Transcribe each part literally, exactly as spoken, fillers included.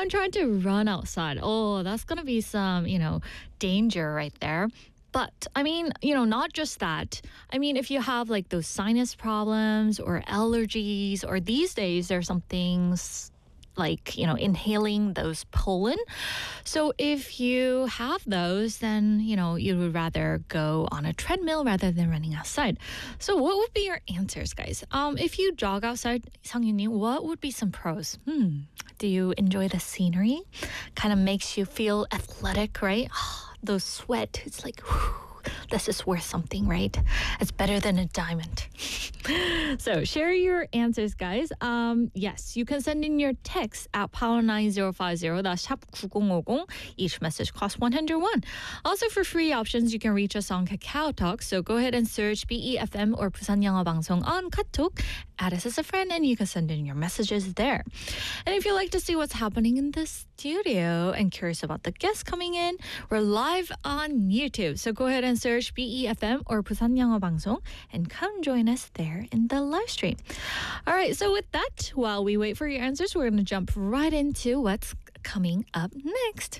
I'm trying to run outside. Oh, that's going to be some, you know, danger right there. But I mean, you know, not just that. I mean, if you have like those sinus problems or allergies, or these days there's some things like, you know, inhaling those pollen. So if you have those, then, you know, you would rather go on a treadmill rather than running outside. So what would be your answers, guys? Um, if you jog outside, Sang-Yun, what would be some pros? Hmm. Do you enjoy the scenery? Kind of makes you feel athletic, right? Those sweat, it's like, whew, this is worth something, right? It's better than a diamond. So share your answers, guys. Um, yes, you can send in your text at pound nine zero five zero. That's 샵 구공오공. Each message costs one hundred won. Also, for free options, you can reach us on Kakao Talk. So go ahead and search B E F M or Busan 영어 방송 on Katok. Add us as a friend and you can send in your messages there. And if you'd like to see what's happening in the studio and curious about the guests coming in, we're live on YouTube. So go ahead and search B E F M or Busan 영어 방송 and come join us there in the live stream. All right, so with that, while we wait for your answers, we're going to jump right into what's coming up next.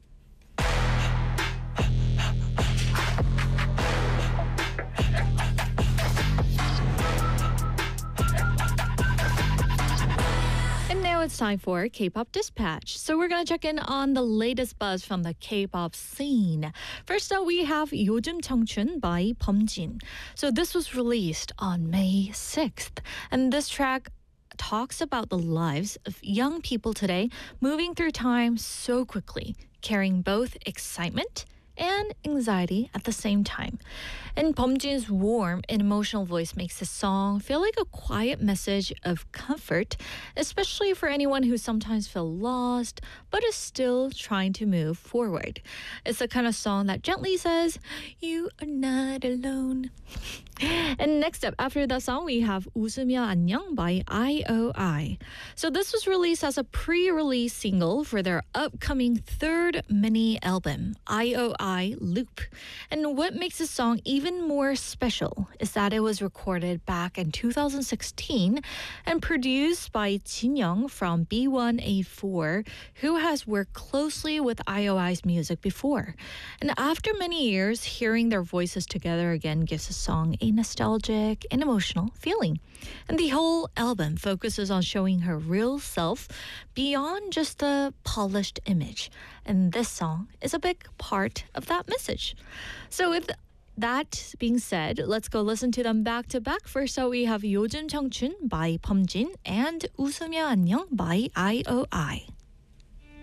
And now it's time for K-pop Dispatch. So we're going to check in on the latest buzz from the K-pop scene. First up, we have 요즘 청춘 by Bumjin. So this was released on May sixth. And this track talks about the lives of young people today moving through time so quickly, carrying both excitement and anxiety at the same time. And Bumjin's warm and emotional voice makes the song feel like a quiet message of comfort, especially for anyone who sometimes feels lost but is still trying to move forward. It's the kind of song that gently says, "You are not alone." And next up, after the song, we have 웃으며 안녕 by I O I. So this was released as a pre-release single for their upcoming third mini album, I O I Loop. And what makes the song even more special is that it was recorded back in two thousand sixteen and produced by Jin Young from B one A four, who has worked closely with I O I's music before. And after many years, hearing their voices together again gives the song a nostalgic and emotional feeling. And the whole album focuses on showing her real self beyond just the polished image. And this song is a big part of that message. So with that being said, let's go listen to them back to back. First up, we have 요즘 청춘 by Bumjin and 웃으며 안녕 by I O I.